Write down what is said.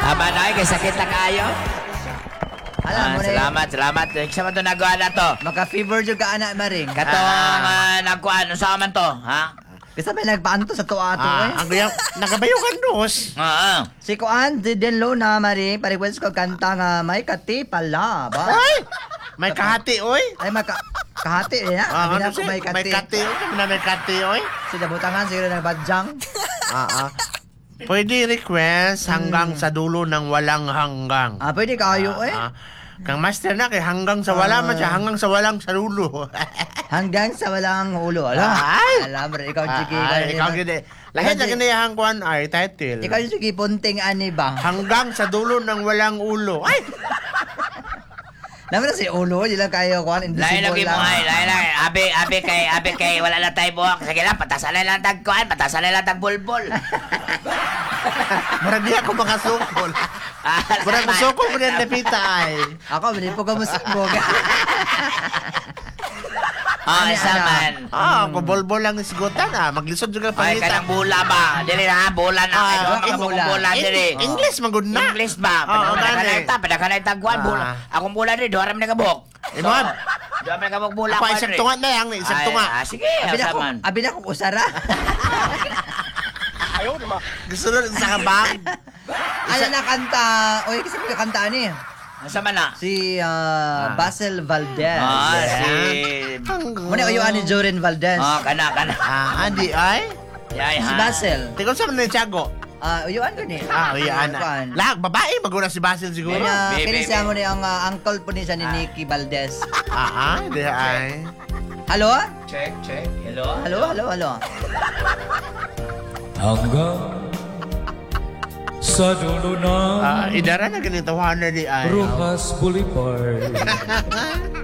Tama na, kay sakit na kayo. Alam mo na Salamat. Sa man to nagawa na to. maka-fever jud ka anak maring. Katong nagkuhan, sa man to, ha? Kasi may nagpaanto sa tuwa to eh. Ang gayang, nagabayukan dos. Oo. Si Kuan, di din lo na maring, pa-request ko kanta nga may kati pala ba? Ay! May kahati, oy. Ay kahati eh ha. Sabi na ko may May kati. kati, oy. Kami na may kati, oy. Sila butangan siguro nagbadyang. Pwede request hanggang sa dulo ng walang hanggang. Pwede kayo eh. Kang master na kay hanggang sa wala man siya, hanggang sa walang sa dulo. Hanggang sa walang ulo. Alam? Ay! Alam mo, ikaw Chiki. Ikaw gini. Lahat na kinayahang kuhan ay title. Ikaw Chiki, punting ani ba? Hanggang sa dulo ng walang ulo. Ay! Naman na si ulo, di lang kayo kuhan. Lain lagi mo ay, lain. Abi kay wala na tayo buhok. Sige lang, patasan na lang tagkuhan, patasan na lang tagbulbol. Murag di ako makasukol. Murag masukol mo rin napita ay. Ako, hindi po ka musukbog. Isa man. Kubol-bol lang isigutan maglisod juga Ay, pangita. kanang bula ba? Dili na, bula na. Ay, bula dili. English magud na. English ba? Padakanay tagkuhan, bula. Akong bula dili, duha na kabuk. Imod. Duha na kabuk bula. Ako isang tunga na yang isang tunga. Sige, saman. Abi na kong usara. Gusto nun sa kabang. Ano na kanta? Uy, kasi may kanta ni. Asa man na? Si Basil Valdez. Si... Muna uyuan ni Jorin Valdez. Kana. Andi ay. Yay, Si ha? Basil. Tingol sa mga Tiago. Uyuan ko ni. Uyaan na. Lag, babae, maguna si Basil siguro. Kaya Baby, kinisya mo ni ang uncle po ni siya ni Nicky Valdez. Di ay. Halo? Check. Hello? Halo. Hanggang sa dulo ng Idara na ganito, Juana di ay. Rojas Boulevard